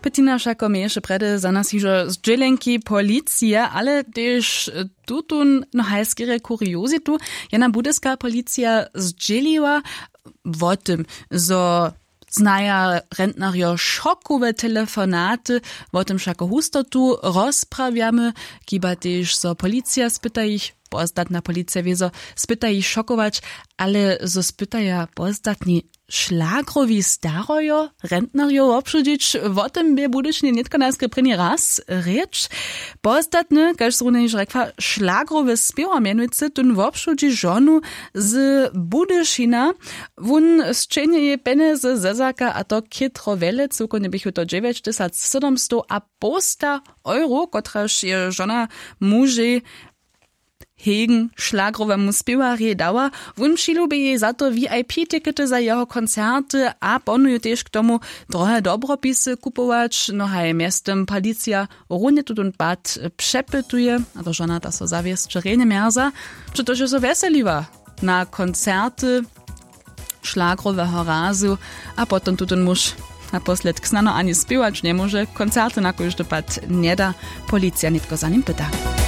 Petina všako mieješe prede za nas hižo z dželenki policija, ale też tutun no hajskere kuriozitu, jena budeska policja zdželiła o tym, zo znaja rentnarjo šokowe telefonaty, o tym všako hustotu rozprawiamy, kiba też zo policja spyta ich, pozdatna policja wiezo, spyta ich szokować, ale zo spytaja pozdatni šlagrowi starojo, rentnarjo obszudzić, o tym by budycznie nietko najskry prynny raz rzecz. Pozdatny, kaž zruna już rekła, šlagrowe spiewa mianujcy, tun obszudzi żonu z Budyšina. Wun zczenie je pene z zezaka, a to kitro wele, cukonie bychu to 9700 a posta euro, kotraż je żona muži hegen šlagrovemu spiewarje dała, wun přilubie jej za to VIP-tikety za jeho koncerty a ponuje też k tomu drohe dobropisy kupować, no haj miestem policja runje tutun bad przepytuje, a to żona ta so zawies czerene merza, przecież so weseliwa na koncerty šlagrového razu, a potom tutun muž a posled znano ani spiewać nie może, koncerty na kojż dopad nie da, policja nitko za nim pyta.